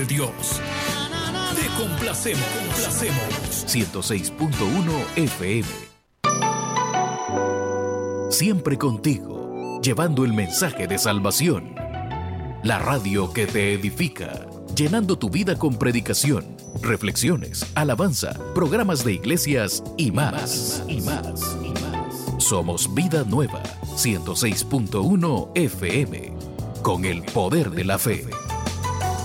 Dios. Te complacemos. 106.1 FM. Siempre contigo, llevando el mensaje de salvación. La radio que te edifica, llenando tu vida con predicación, reflexiones, alabanza, programas de iglesias y más. Somos Vida Nueva, 106.1 FM, con el poder de la fe.